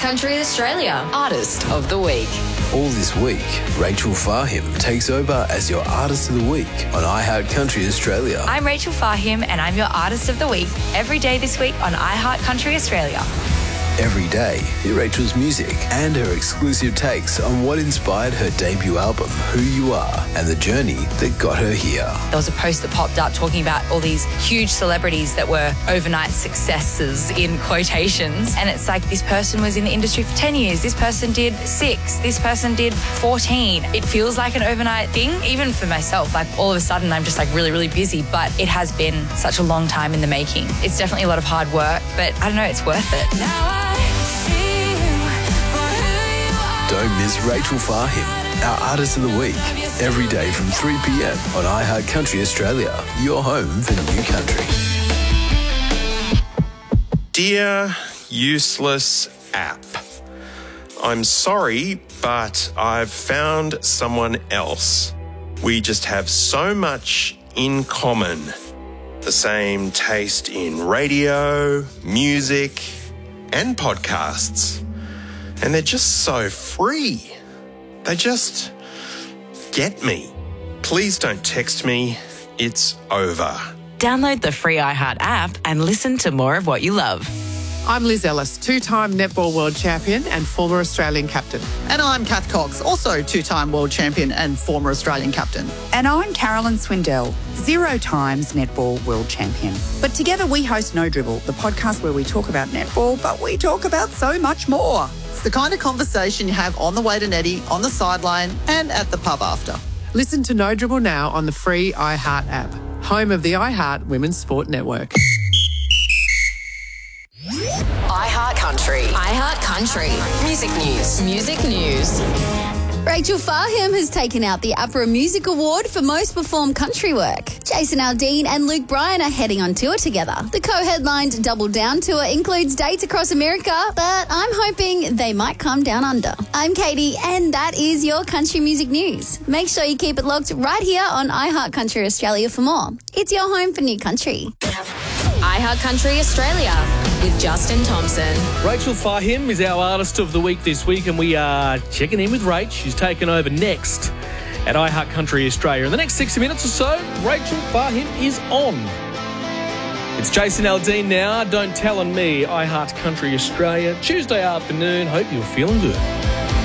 Country Australia Artist of the Week. All this week, Rachel Fahim takes over as your Artist of the Week on iHeart Country Australia. I'm Rachel Fahim and I'm your Artist of the Week every day this week on iHeart Country Australia. Every day, hear Rachel's music and her exclusive takes on what inspired her debut album, Who You Are, and the journey that got her here. There was a post that popped up talking about all these huge celebrities that were overnight successes in quotations. And it's like, this person was in the industry for 10 years, this person did 6, this person did 14. It feels like an overnight thing, even for myself. Like all of a sudden, I'm just like really, really busy, but it has been such a long time in the making. It's definitely a lot of hard work, but I don't know, it's worth it. Don't miss Rachel Fahim, our Artist of the Week, every day from 3 p.m. on iHeart Country Australia, your home for new country. Dear useless app, I'm sorry, but I've found someone else. We just have so much in common. The same taste in radio, music, and podcasts. And they're just so free. They just get me. Please don't text me. It's over. Download the free iHeart app and listen to more of what you love. I'm Liz Ellis, two-time netball world champion and former Australian captain. And I'm Kath Cox, also two-time world champion and former Australian captain. And I'm Carolyn Swindell, 0 times netball world champion. But together we host No Dribble, the podcast where we talk about netball, but we talk about so much more. It's the kind of conversation you have on the way to Netty, on the sideline, and at the pub after. Listen to No Dribble now on the free iHeart app, home of the iHeart Women's Sport Network. iHeart Country. iHeart Country. Music news. Music news. Rachel Fahim has taken out the APRA Music Award for Most Performed Country Work. Jason Aldean and Luke Bryan are heading on tour together. The co-headlined Double Down tour includes dates across America, but I'm hoping they might come down under. I'm Katie, and that is your country music news. Make sure you keep it locked right here on iHeart Country Australia for more. It's your home for new country. iHeart Country Australia with Justin Thompson. Rachel Fahim is our Artist of the Week this week, and we are checking in with Rach. She's taken over next at iHeart Country Australia. In the next 60 minutes or so, Rachel Fahim is on. It's Jason Aldean now. Don't Tell on Me, iHeart Country Australia. Tuesday afternoon. Hope you're feeling good.